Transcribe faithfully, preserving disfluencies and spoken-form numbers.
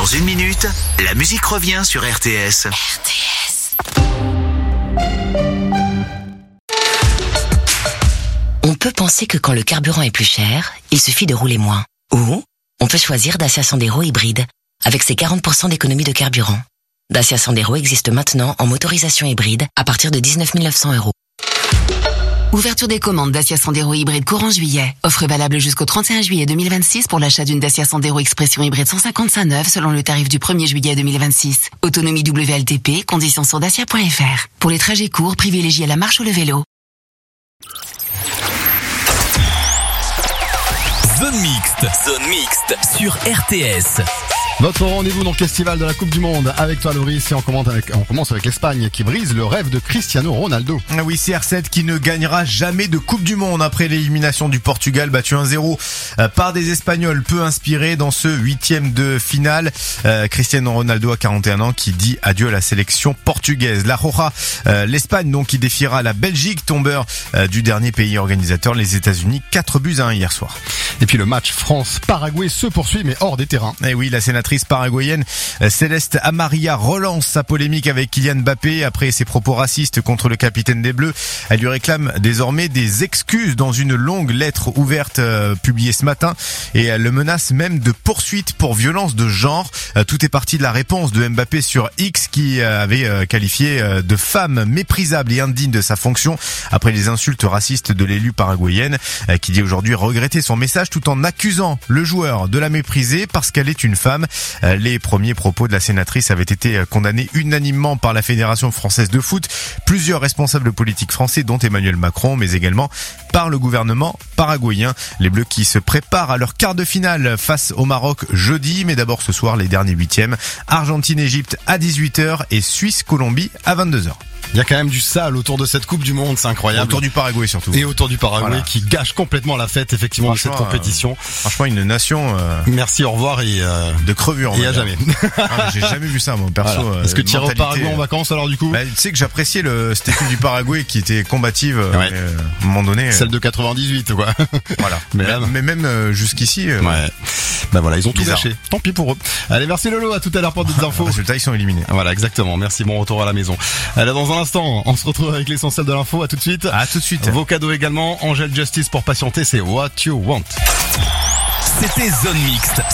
Dans une minute, la musique revient sur R T S. R T S. On peut penser que quand le carburant est plus cher, il suffit de rouler moins. Ou on peut choisir Dacia Sandero hybride, avec ses quarante pour cent d'économie de carburant. Dacia Sandero existe maintenant en motorisation hybride à partir de dix-neuf mille neuf cents euros. Ouverture des commandes Dacia Sandero hybride courant juillet. Offre valable jusqu'au trente et un juillet deux mille vingt-six pour l'achat d'une Dacia Sandero Expression hybride cent cinquante-cinq neuve selon le tarif du premier juillet deux mille vingt-six. Autonomie W L T P, conditions sur dacia point f r. Pour les trajets courts, privilégiez la marche ou le vélo. Zone mixte, zone mixte sur R T S. Votre rendez-vous dans le festival de la Coupe du Monde avec toi Loris et on commence avec, on commence avec l'Espagne qui brise le rêve de Cristiano Ronaldo. Oui, C R sept qui ne gagnera jamais de Coupe du Monde après l'élimination du Portugal battu un zéro par des Espagnols peu inspirés dans ce huitième de finale. Euh, Cristiano Ronaldo a quarante et un ans qui dit adieu à la sélection portugaise. La Roja, euh, l'Espagne donc qui défiera la Belgique, tombeur euh, du dernier pays organisateur, les États-Unis, quatre buts à un hier soir. Et puis le match France-Paraguay se poursuit mais hors des terrains. Et oui, la sénatrice paraguayenne Céleste Amaria relance sa polémique avec Kylian Mbappé après ses propos racistes contre le capitaine des Bleus. Elle lui réclame désormais des excuses dans une longue lettre ouverte euh, publiée ce matin et elle le menace même de poursuites pour violence de genre. Euh, tout est parti de la réponse de Mbappé sur X qui euh, avait euh, qualifié euh, de femme méprisable et indigne de sa fonction après les insultes racistes de l'élu paraguayenne euh, qui dit aujourd'hui regretter son message tout en accusant le joueur de la mépriser parce qu'elle est une femme. Les premiers propos de la sénatrice avaient été condamnés unanimement par la Fédération française de foot, plusieurs responsables politiques français dont Emmanuel Macron, mais également par le gouvernement paraguayen. Les Bleus qui se préparent à leur quart de finale face au Maroc jeudi, mais d'abord ce soir les derniers huitièmes. Argentine-Égypte à dix-huit heures et Suisse-Colombie à vingt-deux heures. Il y a quand même du sale autour de cette Coupe du Monde, c'est incroyable. Autour du Paraguay surtout. Et autour du Paraguay voilà. Qui gâche complètement la fête effectivement de cette compétition. Euh, franchement une nation. Euh, Merci, au revoir et euh, de crevure. Et à jamais. Ah, j'ai jamais vu ça moi perso. Voilà. Est-ce que tu irais au Paraguay en vacances alors du coup? Bah, tu sais que j'appréciais le cette équipe du Paraguay qui était combative. Ouais. Mais, euh, à un moment donné. Celle de quatre-vingt-dix-huit quoi. Voilà. mais, mais, là, mais même euh, jusqu'ici. Euh, ouais. Bah voilà, ils ont bizarre. tout lâché. Tant pis pour eux. Allez, merci Lolo, à tout à l'heure pour d'autres infos. Résultats, ils sont éliminés. Voilà, exactement. Merci, bon retour à la maison. Allez, dans un instant, on se retrouve avec l'essentiel de l'info. À tout de suite. À tout de suite. Vos cadeaux également. Angel Justice pour patienter, c'est What You Want. C'était Zone Mixte